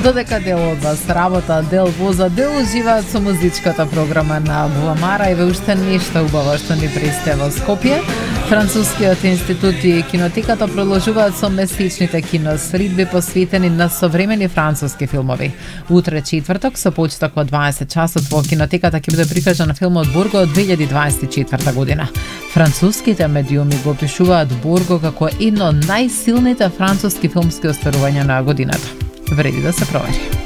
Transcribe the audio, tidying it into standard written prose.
Додека дел од вас работа, дел воза, дел уживаат со музичката програма на Буамара и уште нешто убаво што ни присте во Скопје. Францускиот институт и кинотеката продолжуваат со месечните киносридби посветени на современи француски филмови. Утре четврток со почеток во 20 часот во кинотеката ќе биде прикажан филмот Бурго од 2024 година. Француските медиуми го опишуваат Бурго како едно од најсилните француски филмски остварувања на годината. Вреди да се провери.